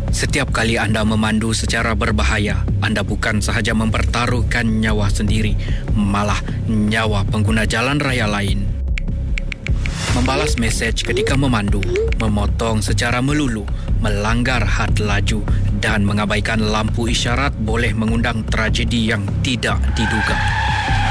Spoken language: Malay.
Setiap kali anda memandu secara berbahaya, anda bukan sahaja mempertaruhkan nyawa sendiri, malah nyawa pengguna jalan raya lain. Membalas mesej ketika memandu, memotong secara melulu, melanggar had laju dan mengabaikan lampu isyarat boleh mengundang tragedi yang tidak diduga.